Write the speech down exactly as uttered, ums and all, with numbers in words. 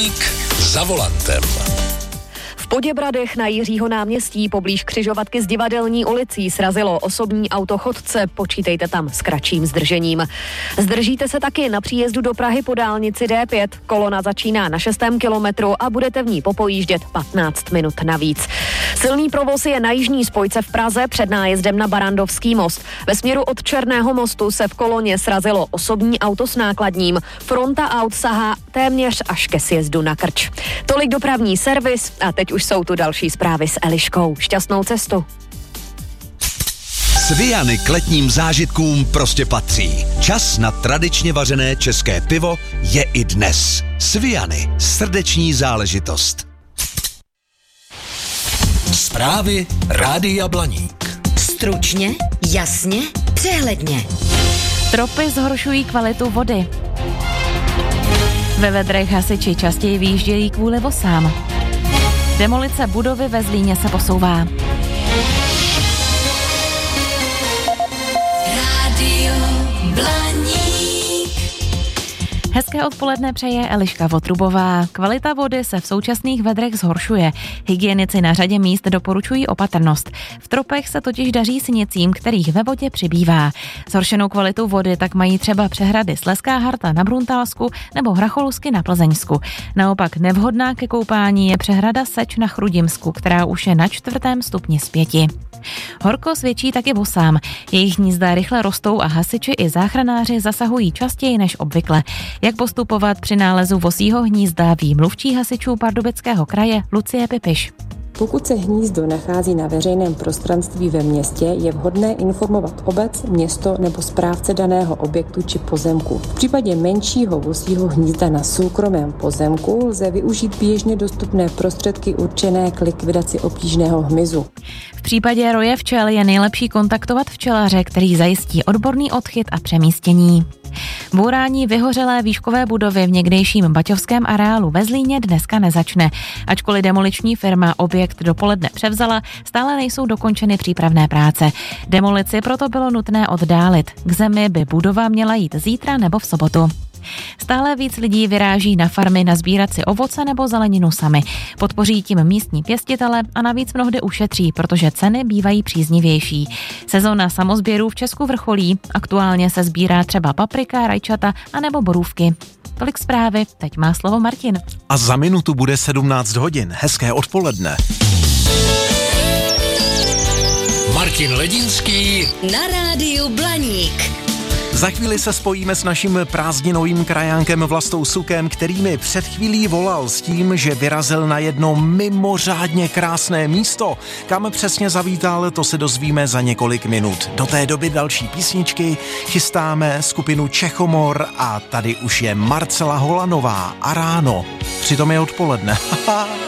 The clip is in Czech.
Blaník za volantem. V Poděbradech na Jiřího náměstí poblíž křižovatky s Divadelní ulicí srazilo osobní auto chodce, počítejte tam s kratším zdržením. Zdržíte se taky na příjezdu do Prahy po dálnici D pět. Kolona začíná na šestém kilometru a budete v ní popojíždět patnáct minut navíc. Silný provoz je na jižní spojce v Praze před nájezdem na Barandovský most. Ve směru od Černého mostu se v koloně srazilo osobní auto s nákladním. Fronta aut sahá téměř až ke sjezdu na Krč. Tolik dopravní servis a teď už jsou tu další zprávy s Eliškou. Šťastnou cestu. Sviany k letním zážitkům prostě patří. Čas na tradičně vařené české pivo je i dnes. Sviany, srdeční záležitost. Zprávy Rádia Blaník. Stručně, jasně, přehledně. Tropy zhoršují kvalitu vody. Ve vedrech hasiči častěji vyjíždějí kvůli vosám. Demolice budovy ve Zlíně se posouvá. Rádio Blaník. Hezké odpoledne přeje Eliška Votrubová. Kvalita vody se v současných vedrech zhoršuje. Hygienici na řadě míst doporučují opatrnost. V tropech se totiž daří sinicím, kterých ve vodě přibývá. Zhoršenou kvalitu vody tak mají třeba přehrady Slezská Harta na Bruntálsku nebo Hracholusky na Plzeňsku. Naopak nevhodná ke koupání je přehrada Seč na Chrudimsku, která už je na čtvrtém stupni z pěti. Horko svědčí taky vosám. Jejich hnízda rychle rostou a hasiči i záchranáři zasahují častěji než obvykle. Jak postupovat při nálezu vosího hnízda, ví mluvčí hasičů Pardubického kraje Lucie Pipiš. Pokud se hnízdo nachází na veřejném prostranství ve městě, je vhodné informovat obec, město nebo správce daného objektu či pozemku. V případě menšího vosího hnízda na soukromém pozemku lze využít běžně dostupné prostředky určené k likvidaci obtížného hmyzu. V případě roje včel je nejlepší kontaktovat včelaře, který zajistí odborný odchyt a přemístění. Bourání vyhořelé výškové budovy v někdejším baťovském areálu ve Zlíně dneska nezačne. Ačkoliv demoliční firma objekt dopoledne převzala, stále nejsou dokončeny přípravné práce. Demolici proto bylo nutné oddálit. K zemi by budova měla jít zítra nebo v sobotu. Stále víc lidí vyráží na farmy nazbírat si ovoce nebo zeleninu sami. Podpoří tím místní pěstitele a navíc mnohdy ušetří, protože ceny bývají příznivější. Sezóna samozběrů v Česku vrcholí. Aktuálně se sbírá třeba paprika, rajčata a nebo borůvky. Tolik zprávy, teď má slovo Martin. A za minutu bude sedmnáct hodin. Hezké odpoledne. Martin Ledinský Na rádiu Blaník. Za chvíli se spojíme s naším prázdninovým krajánkem Vlastou Sukem, který mi před chvílí volal s tím, že vyrazil na jedno mimořádně krásné místo. Kam přesně zavítal, to se dozvíme za několik minut. Do té doby další písničky, chystáme skupinu Čechomor a tady už je Marcela Holanová a ráno. Přitom je odpoledne.